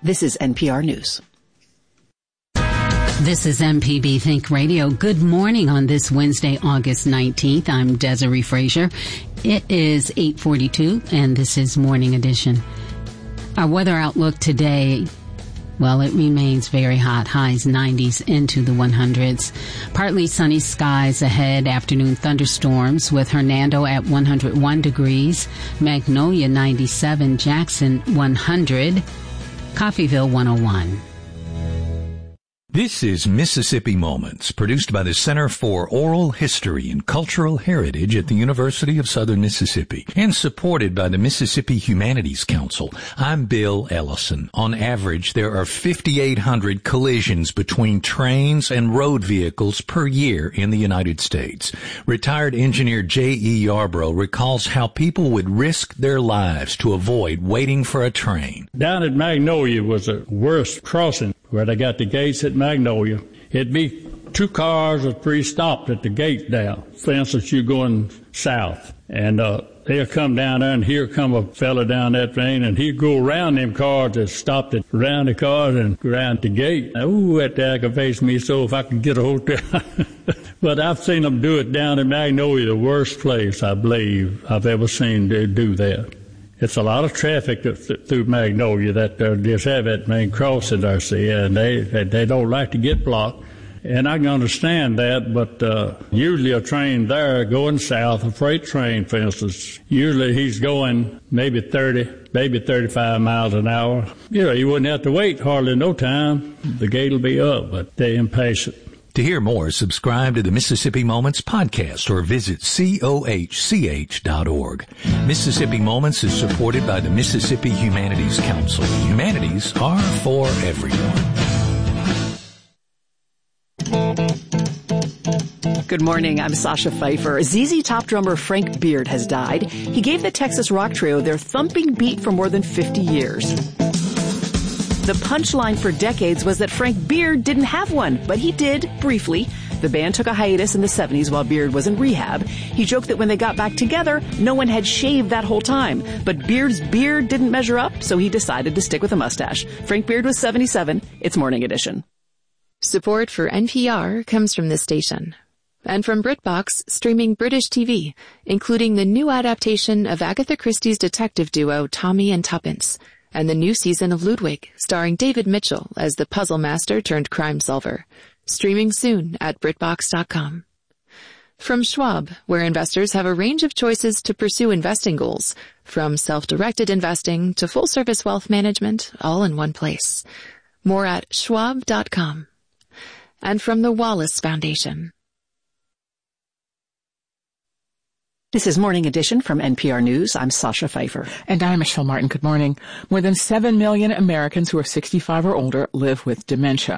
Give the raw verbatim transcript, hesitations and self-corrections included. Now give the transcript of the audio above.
This is N P R News. This is M P B Think Radio. Good morning on this Wednesday, August nineteenth. I'm Desiree Frazier. It is eight forty-two, and this is Morning Edition. Our weather outlook today, well, it remains very hot, highs nineties into the hundreds. Partly sunny skies ahead, afternoon thunderstorms with Hernando at one hundred one degrees, Magnolia ninety-seven, Jackson one hundred, Coffeyville one oh one. This is Mississippi Moments, produced by the Center for Oral History and Cultural Heritage at the University of Southern Mississippi and supported by the Mississippi Humanities Council. I'm Bill Ellison. On average, there are fifty-eight hundred collisions between trains and road vehicles per year in the United States. Retired engineer J E. Yarbrough recalls how people would risk their lives to avoid waiting for a train. Down at Magnolia was the worst crossing, where they got the gates at Magnolia. It'd be two cars or three stopped at the gate down. For instance, you're going south, and uh, they'll come down there, and here come a fella down that lane, and he'd go around them cars that stopped it, around the cars and around the gate. Ooh, that aggravates me so if I could get a hold of it. But I've seen them do it down in Magnolia, the worst place, I believe, I've ever seen they do that. It's a lot of traffic through Magnolia that uh, just have that main crossing there, see, and they they don't like to get blocked. And I can understand that, but uh, usually a train there going south, a freight train, for instance, usually he's going maybe thirty, maybe thirty-five miles an hour. You know, you wouldn't have to wait hardly no time. The gate will be up, but they're impatient. To hear more, subscribe to the Mississippi Moments podcast or visit C O H C H dot org. Mississippi Moments is supported by the Mississippi Humanities Council. Humanities are for everyone. Good morning. I'm Sasha Pfeiffer. Z Z Top drummer Frank Beard has died. He gave the Texas rock trio their thumping beat for more than fifty years. The punchline for decades was that Frank Beard didn't have one, but he did, briefly. The band took a hiatus in the seventies while Beard was in rehab. He joked that when they got back together, no one had shaved that whole time. But Beard's beard didn't measure up, so he decided to stick with a mustache. Frank Beard was seventy-seven. It's Morning Edition. Support for N P R comes from this station. And from BritBox, streaming British T V, including the new adaptation of Agatha Christie's detective duo Tommy and Tuppence, and the new season of Ludwig, starring David Mitchell as the puzzle master turned crime solver. Streaming soon at BritBox dot com. From Schwab, where investors have a range of choices to pursue investing goals, from self-directed investing to full-service wealth management, all in one place. More at schwab dot com. And from the Wallace Foundation. This is Morning Edition from N P R News. I'm Sasha Pfeiffer. And I'm Michelle Martin. Good morning. More than seven million Americans who are sixty-five or older live with dementia.